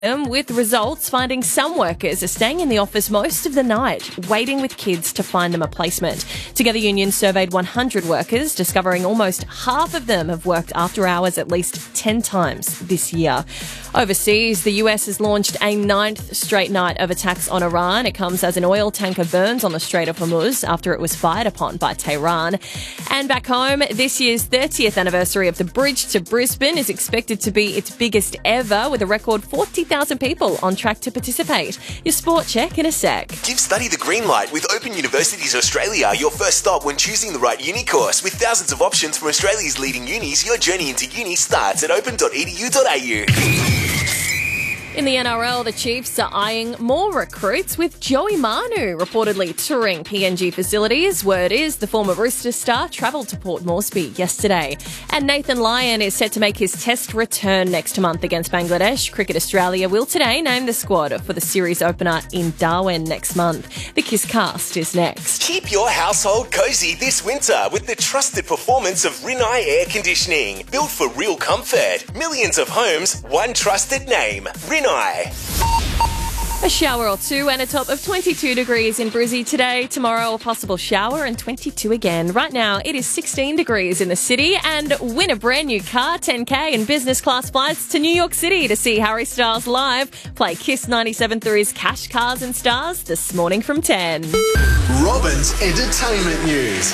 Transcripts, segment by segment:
With results finding some workers are staying in the office most of the night, waiting with kids to find them a placement. Together Union surveyed 100 workers, discovering almost half of them have worked after hours at least 10 times this year. Overseas, the US has launched a 9th straight night of attacks on Iran. It comes as an oil tanker burns on the Strait of Hormuz after it was fired upon by Tehran. And back home, this year's 30th anniversary of the Bridge to Brisbane is expected to be its biggest ever, with a record 40,000 people on track to participate. Your sport check in a sec. Give study the green light with Open Universities Australia, your first stop when choosing the right uni course. With thousands of options from Australia's leading unis, your journey into uni starts at open.edu.au. In the NRL, the Chiefs are eyeing more recruits, with Joey Manu reportedly touring PNG facilities. Word is the former Roosters star travelled to Port Moresby yesterday. And Nathan Lyon is set to make his test return next month against Bangladesh. Cricket Australia will today name the squad for the series opener in Darwin next month. The Kiss Cast is next. Keep your household cozy this winter with the trusted performance of Rinnai Air Conditioning. Built for real comfort. Millions of homes, one trusted name. Rinnai. A shower or two and a top of 22 degrees in Brizzy today. Tomorrow, a possible shower and 22 again. Right now, it is 16 degrees in the city. And win a brand new car, 10K and business class flights to New York City to see Harry Styles live. Play Kiss 97.3's Cash, Cars and Stars this morning from 10. Robin's Entertainment News.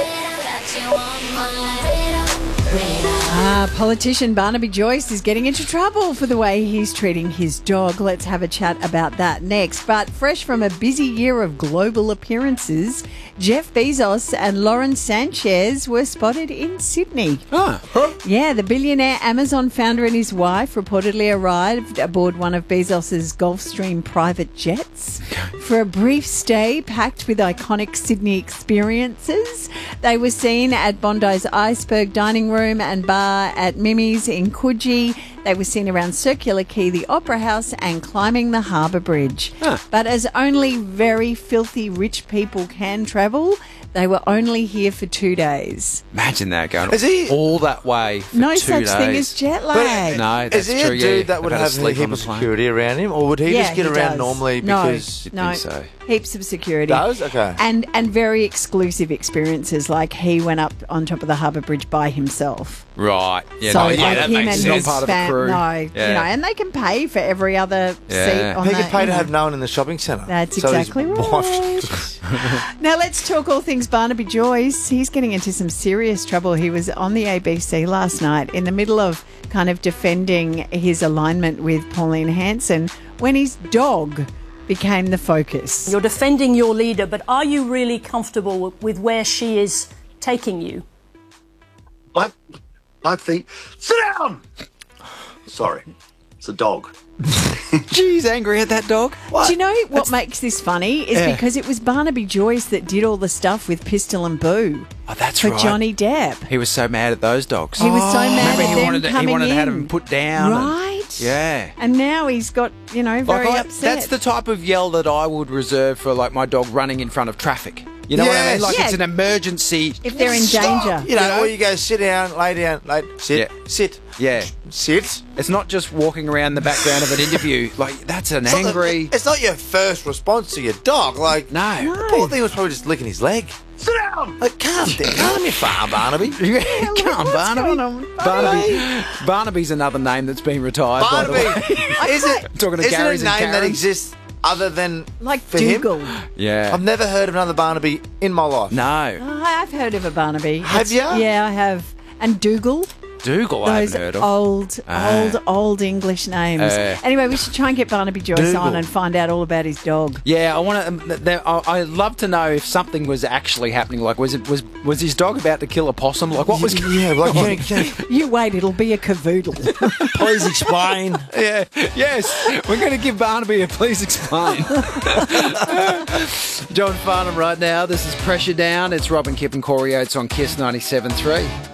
Politician Barnaby Joyce is getting into trouble for the way he's treating his dog. Let's have a chat about that next. But fresh from a busy year of global appearances, Jeff Bezos and Lauren Sanchez were spotted in Sydney. Yeah, the billionaire Amazon founder and his wife reportedly arrived aboard one of Bezos's Gulfstream private jets for a brief stay packed with iconic Sydney experiences. They were seen at Bondi's Iceberg Dining Room and Bar at Mimi's in Coogee. They were seen around Circular Quay, the Opera House, and climbing the Harbour Bridge. But as only very filthy rich people can travel, they were only here for 2 days. Imagine that, going all that way for No 2 such days. thing as jet lag. No, that's Is he true. a dude yeah. that would I've had have to a sleep heap on of the plane. security around him? Or would he just get he around does. normally because... No, think so. heaps of security. Does? Okay. And very exclusive experiences, like he went up on top of the Harbour Bridge by himself. Right. Yeah, So no, like that him makes and sense. his Part of a crew. No, Yeah. you know, and they can pay for every other seat on He the, could pay you to know. have no one in the shopping centre. That's So his exactly wife- right. Now let's talk all things Barnaby Joyce. He's getting into some serious trouble. He was on the ABC last night in the middle of kind of defending his alignment with Pauline Hanson when his dog became the focus. You're defending your leader, but are you really comfortable with where she is taking you? I think... Sit down! Sorry, it's a dog. Geez, angry at that dog. Do you know what makes this funny is because it was Barnaby Joyce that did all the stuff with Pistol and Boo Oh, that's for right. Johnny Depp. He was so mad at those dogs. He was so mad Remember, at he them wanted coming to have in. him put down. Right? Yeah. And now he's got, you know, very upset. That's the type of yell that I would reserve for, like, my dog running in front of traffic. You know what I mean? Yes. Like, Yeah. it's an emergency. If they're in Stop! danger. You know, or you go sit down, lay down, sit, Yeah. sit, Yeah. sit. It's not just walking around the background of an interview. Like, that's an angry... It's not your first response to your dog. Like, No. the poor thing was probably just licking his leg. Sit down! Like, calm down. Calm your farm, Barnaby. Come on, Barnaby. going on? Barnaby's another name that's been retired, by the Barnaby, way. is it, Talking to is it a Garys name and that Karens? exists other than Like for him? Dougal. Yeah. I've never heard of another Barnaby in my life. No. I've heard of a Barnaby. Have ya? Yeah, I have. And Dougal. Dougal, I Those haven't heard of. old English names. Anyway, we should try and get Barnaby Joyce Dougal. on and find out all about his dog. Yeah, I want to. I'd love to know if something was actually happening. Like, was his dog about to kill a possum? Like, what was? Yeah, like, You wait, it'll be a cavoodle. please explain. Yeah. Yes, we're going to give Barnaby a please explain. John Farnham right now. This is Pressure Down. It's Robin Kipp and Corey Oates on Kiss 97.3.